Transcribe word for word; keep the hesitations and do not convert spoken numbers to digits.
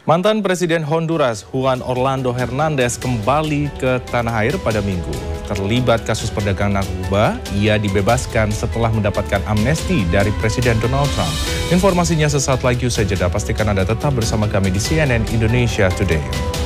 Mantan Presiden Honduras Juan Orlando Hernandez kembali ke tanah air pada Minggu. Terlibat kasus perdagangan narkoba, ia dibebaskan setelah mendapatkan amnesti dari Presiden Donald Trump. Informasinya sesaat lagi usai jeda, pastikan Anda tetap bersama kami di C N N Indonesia Today.